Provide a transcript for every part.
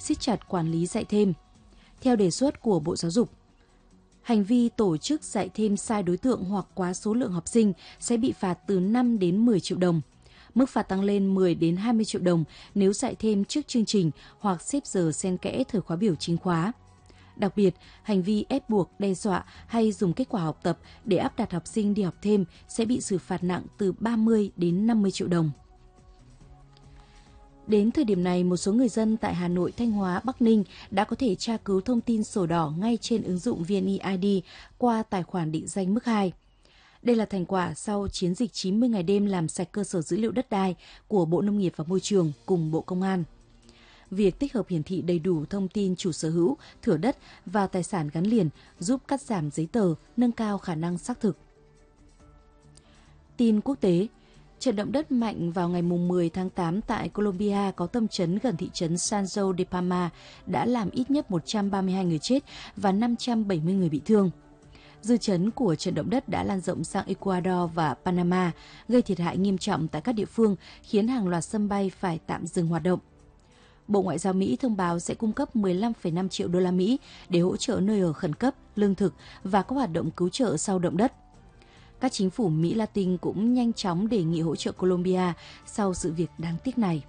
siết chặt quản lý dạy thêm. Theo đề xuất của Bộ Giáo dục, hành vi tổ chức dạy thêm sai đối tượng hoặc quá số lượng học sinh sẽ bị phạt từ 5 đến 10 triệu đồng. Mức phạt tăng lên 10 đến 20 triệu đồng nếu dạy thêm trước chương trình hoặc xếp giờ xen kẽ thời khóa biểu chính khóa. Đặc biệt, hành vi ép buộc, đe dọa hay dùng kết quả học tập để áp đặt học sinh đi học thêm sẽ bị xử phạt nặng từ 30 đến 50 triệu đồng. Đến thời điểm này, một số người dân tại Hà Nội, Thanh Hóa, Bắc Ninh đã có thể tra cứu thông tin sổ đỏ ngay trên ứng dụng VNeID qua tài khoản định danh mức 2. Đây là thành quả sau chiến dịch 90 ngày đêm làm sạch cơ sở dữ liệu đất đai của Bộ Nông nghiệp và Môi trường cùng Bộ Công an. Việc tích hợp hiển thị đầy đủ thông tin chủ sở hữu, thửa đất và tài sản gắn liền giúp cắt giảm giấy tờ, nâng cao khả năng xác thực. Tin quốc tế. Trận động đất mạnh vào ngày 10 tháng 8 tại Colombia có tâm chấn gần thị trấn San Jose de Palma đã làm ít nhất 132 người chết và 570 người bị thương. Dư chấn của trận động đất đã lan rộng sang Ecuador và Panama, gây thiệt hại nghiêm trọng tại các địa phương, khiến hàng loạt sân bay phải tạm dừng hoạt động. Bộ Ngoại giao Mỹ thông báo sẽ cung cấp 15,5 triệu đô la Mỹ để hỗ trợ nơi ở khẩn cấp, lương thực và các hoạt động cứu trợ sau động đất. Các chính phủ Mỹ Latin cũng nhanh chóng đề nghị hỗ trợ Colombia sau sự việc đáng tiếc này.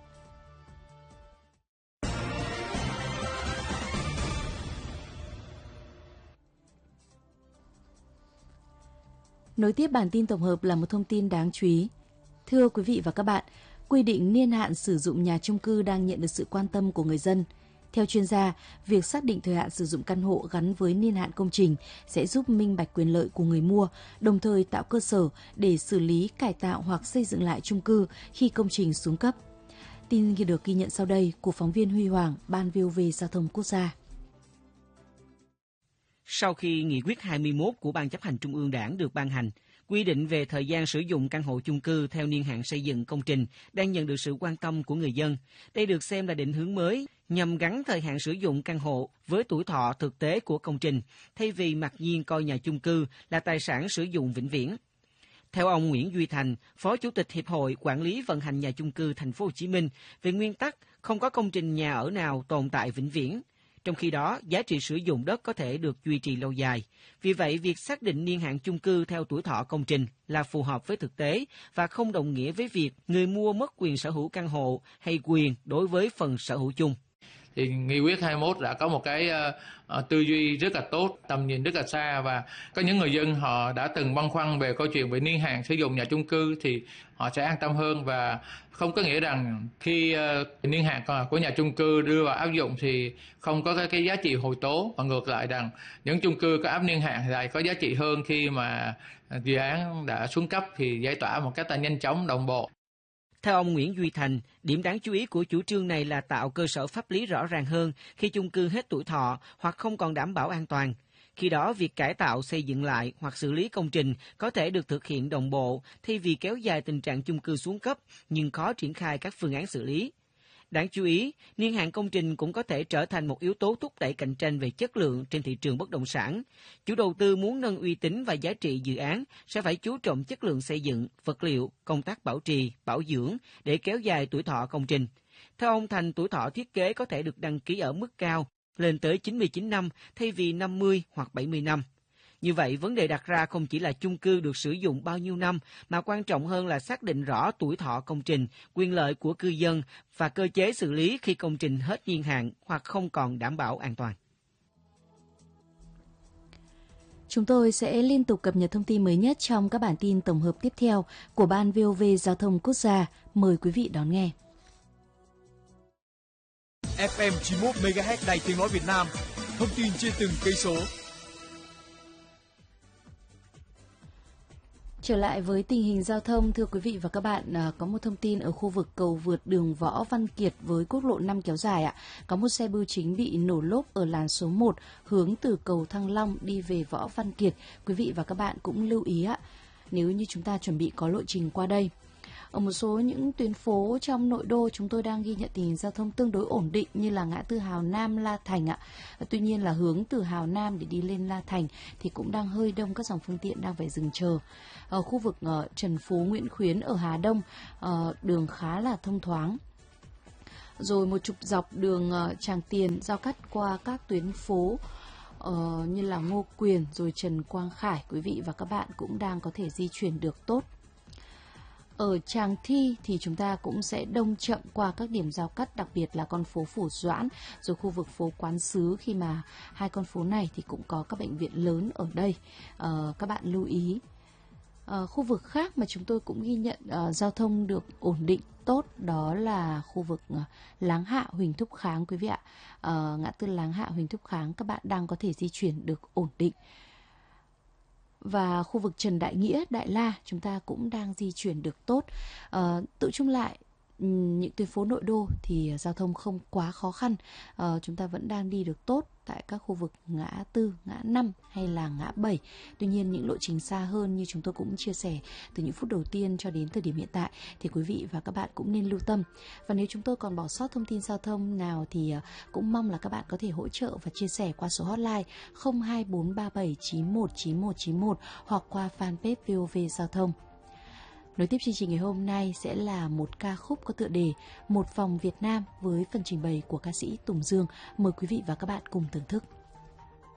Nối tiếp bản tin tổng hợp là một thông tin đáng chú ý. Thưa quý vị và các bạn, quy định niên hạn sử dụng nhà chung cư đang nhận được sự quan tâm của người dân. Theo chuyên gia, việc xác định thời hạn sử dụng căn hộ gắn với niên hạn công trình sẽ giúp minh bạch quyền lợi của người mua, đồng thời tạo cơ sở để xử lý, cải tạo hoặc xây dựng lại chung cư khi công trình xuống cấp. Tin được ghi nhận sau đây của phóng viên Huy Hoàng, Ban VOV Giao thông Quốc gia. Sau khi nghị quyết 21 của Ban Chấp hành Trung ương Đảng được ban hành, quy định về thời gian sử dụng căn hộ chung cư theo niên hạn xây dựng công trình đang nhận được sự quan tâm của người dân. Đây được xem là định hướng mới nhằm gắn thời hạn sử dụng căn hộ với tuổi thọ thực tế của công trình, thay vì mặc nhiên coi nhà chung cư là tài sản sử dụng vĩnh viễn. Theo ông Nguyễn Duy Thành, Phó Chủ tịch Hiệp hội Quản lý vận hành nhà chung cư Thành phố Hồ Chí Minh, về nguyên tắc không có công trình nhà ở nào tồn tại vĩnh viễn. Trong khi đó, giá trị sử dụng đất có thể được duy trì lâu dài. Vì vậy, việc xác định niên hạn chung cư theo tuổi thọ công trình là phù hợp với thực tế và không đồng nghĩa với việc người mua mất quyền sở hữu căn hộ hay quyền đối với phần sở hữu chung. Thì nghị quyết 21 đã có một cái tư duy rất là tốt, tầm nhìn rất là xa, và có những người dân họ đã từng băn khoăn về câu chuyện về niên hạn sử dụng nhà chung cư thì họ sẽ an tâm hơn, và không có nghĩa rằng khi niên hạn của nhà chung cư đưa vào áp dụng thì không có cái giá trị hồi tố, mà ngược lại rằng những chung cư có áp niên hạn lại có giá trị hơn khi mà dự án đã xuống cấp thì giải tỏa một cách nhanh chóng, đồng bộ. Theo ông Nguyễn Duy Thành, điểm đáng chú ý của chủ trương này là tạo cơ sở pháp lý rõ ràng hơn khi chung cư hết tuổi thọ hoặc không còn đảm bảo an toàn. Khi đó, việc cải tạo, xây dựng lại hoặc xử lý công trình có thể được thực hiện đồng bộ thay vì kéo dài tình trạng chung cư xuống cấp nhưng khó triển khai các phương án xử lý. Đáng chú ý, niên hạn công trình cũng có thể trở thành một yếu tố thúc đẩy cạnh tranh về chất lượng trên thị trường bất động sản. Chủ đầu tư muốn nâng uy tín và giá trị dự án sẽ phải chú trọng chất lượng xây dựng, vật liệu, công tác bảo trì, bảo dưỡng để kéo dài tuổi thọ công trình. Theo ông Thành, tuổi thọ thiết kế có thể được đăng ký ở mức cao, lên tới 99 năm thay vì 50 hoặc 70 năm. Như vậy, vấn đề đặt ra không chỉ là chung cư được sử dụng bao nhiêu năm, mà quan trọng hơn là xác định rõ tuổi thọ công trình, quyền lợi của cư dân và cơ chế xử lý khi công trình hết niên hạn hoặc không còn đảm bảo an toàn. Chúng tôi sẽ liên tục cập nhật thông tin mới nhất trong các bản tin tổng hợp tiếp theo của Ban VOV Giao thông Quốc gia. Mời quý vị đón nghe. FM 91 MHz Đài Tiếng nói Việt Nam. Thông tin trên từng cây số. Trở lại với tình hình giao thông, thưa quý vị và các bạn, có một thông tin ở khu vực cầu vượt đường Võ Văn Kiệt với quốc lộ 5 kéo dài ạ. Có một xe bưu chính bị nổ lốp ở làn số 1 hướng từ cầu Thăng Long đi về Võ Văn Kiệt. Quý vị và các bạn cũng lưu ý ạ, nếu như chúng ta chuẩn bị có lộ trình qua đây. Ở một số những tuyến phố trong nội đô, chúng tôi đang ghi nhận tình hình giao thông tương đối ổn định như là ngã tư Hào Nam, La Thành ạ. Tuy nhiên là hướng từ Hào Nam để đi lên La Thành thì cũng đang hơi đông, các dòng phương tiện đang phải dừng chờ. Ở khu vực Trần Phú, Nguyễn Khuyến ở Hà Đông, đường khá là thông thoáng. rồi một trục dọc đường Tràng Tiền giao cắt qua các tuyến phố như là Ngô Quyền rồi Trần Quang Khải. Quý vị và các bạn cũng đang có thể di chuyển được tốt. Ở Tràng Thi thì chúng ta cũng sẽ đông chậm qua các điểm giao cắt, đặc biệt là con phố Phủ Doãn rồi khu vực phố Quán Sứ, khi mà hai con phố này thì cũng có các bệnh viện lớn ở đây. Các bạn lưu ý. Khu vực khác mà chúng tôi cũng ghi nhận giao thông được ổn định tốt đó là khu vực Láng Hạ, Huỳnh Thúc Kháng quý vị ạ. Ngã tư Láng Hạ, Huỳnh Thúc Kháng các bạn đang có thể di chuyển được ổn định. Và khu vực Trần Đại Nghĩa, Đại La chúng ta cũng đang di chuyển được tốt. Tự chung lại, những tuyến phố nội đô thì giao thông không quá khó khăn. Chúng ta vẫn đang đi được tốt tại các khu vực ngã tư, ngã 5 hay là ngã 7. Tuy nhiên những lộ trình xa hơn như chúng tôi cũng chia sẻ từ những phút đầu tiên cho đến thời điểm hiện tại thì quý vị và các bạn cũng nên lưu tâm. Và nếu chúng tôi còn bỏ sót thông tin giao thông nào thì cũng mong là các bạn có thể hỗ trợ và chia sẻ qua số hotline 02437919191 hoặc qua fanpage VOV Giao thông. Nối tiếp chương trình ngày hôm nay sẽ là một ca khúc có tựa đề Một Vòng Việt Nam với phần trình bày của ca sĩ Tùng Dương. Mời quý vị và các bạn cùng thưởng thức.